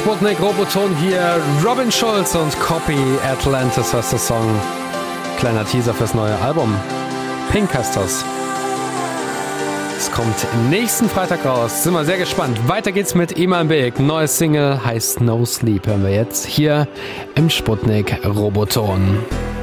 Sputnik Roboton hier. Robin Schulz und Copy Atlantis heißt der Song. Kleiner Teaser fürs neue Album. Pink heißt das. Es kommt nächsten Freitag raus. Sind wir sehr gespannt. Weiter geht's mit Iman Beek. Neues Single heißt No Sleep. Hören wir jetzt hier im Sputnik Roboton.